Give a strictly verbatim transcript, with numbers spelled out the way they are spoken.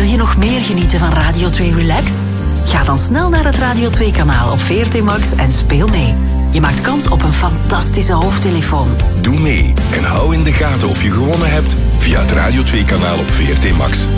Wil je nog meer genieten van Radio twee Relax? Ga dan snel naar het Radio twee kanaal op V R T Max en speel mee. Je maakt kans op een fantastische hoofdtelefoon. Doe mee en hou in de gaten of je gewonnen hebt via het Radio twee kanaal op V R T Max.